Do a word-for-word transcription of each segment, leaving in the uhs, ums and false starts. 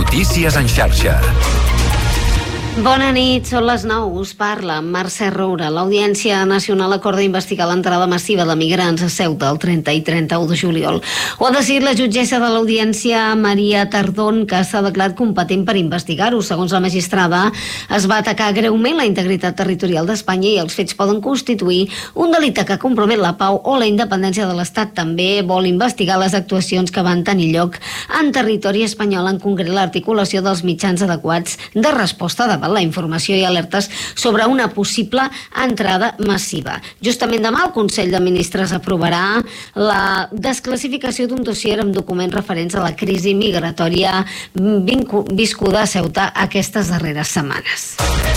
Notícies en xarxa. Bona nit, són les nou, us parla Mercè Roura. L'Audiència Nacional acorda investigar l'entrada massiva de migrants a Ceuta el trenta i trenta-u de juliol. Ho ha decidit la jutgessa de l'Audiència, Maria Tardón, que s'ha declarat competent per investigar-ho. Segons la magistrada, es va atacar greument la integritat territorial d'Espanya i els fets poden constituir un delicte que compromet la pau o la independència de l'Estat. També vol investigar les actuacions que van tenir lloc en territori espanyol, en concret l'articulació dels mitjans adequats de resposta davant la informació i alertes sobre una possible entrada massiva. Justament demà el Consell de Ministres aprovarà la desclassificació d'un dossier amb documents referents a la crisi migratòria viscuda a Ceuta aquestes darreres setmanes.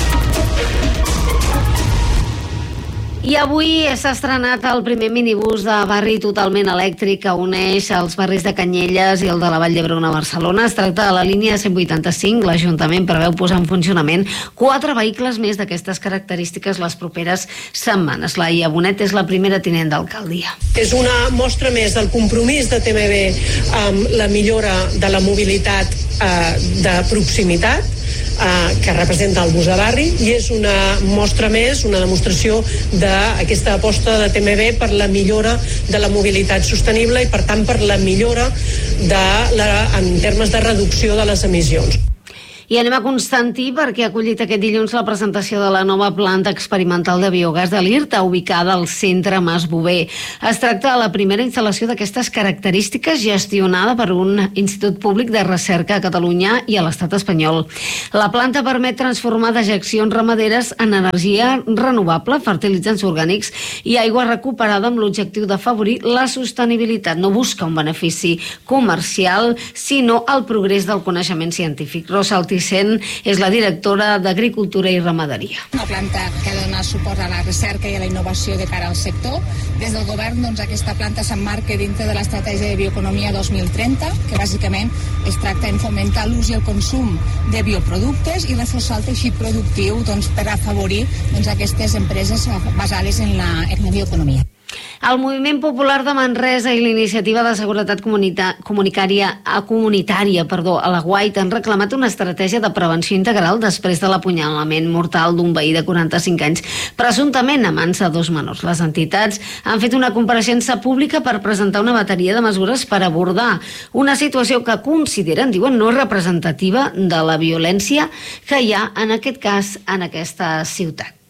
I avui s'ha estrenat el primer minibús de barri totalment elèctric que uneix els barris de Canyelles i el de la Vall d'Hebron a Barcelona. Es tracta de la línia cent vuitanta-cinc. L'Ajuntament preveu posar en funcionament quatre vehicles més d'aquestes característiques les properes setmanes. Laia Bonet és la primera tinent d'alcaldia. És una mostra més del compromís de T M B amb la millora de la mobilitat eh, de proximitat eh, que representa el bus de barri, i és una mostra més, una demostració d'aquesta aposta de T M B per la millora de la mobilitat sostenible i, per tant, per la millora de la, en termes de reducció de les emissions. I anem a Constantí, perquè ha acollit aquest dilluns la presentació de la nova planta experimental de biogàs de l'IRTA, ubicada al centre Mas Bover. Es tracta de la primera instal·lació d'aquestes característiques gestionada per un institut públic de recerca a Catalunya i a l'estat espanyol. La planta permet transformar dejeccions ramaderes en energia renovable, fertilitzants orgànics i aigua recuperada amb l'objectiu d'afavorir la sostenibilitat. No busca un benefici comercial, sinó el progrés del coneixement científic. Rosa Altíssim és la directora d'Agricultura i Ramaderia. Una planta que dona suport a la recerca i a la innovació de cara al sector. Des del govern, doncs, aquesta planta s'emmarca dintre de l'estratègia de bioeconomia dos mil trenta, que bàsicament es tracta en fomentar l'ús i el consum de bioproductes i reforçar el teixit productiu, doncs, per afavorir, doncs, aquestes empreses basades en la, en la bioeconomia. El Moviment Popular de Manresa i l'Iniciativa de Seguretat Comunita- Comunitària, comunitària perdó, a la Guaita han reclamat una estratègia de prevenció integral després de l'apunyalament mortal d'un veí de quaranta-cinc anys, presumptament a mans de dos menors. Les entitats han fet una compareixença pública per presentar una bateria de mesures per abordar una situació que consideren, diuen, no representativa de la violència que hi ha, en aquest cas, en aquesta ciutat.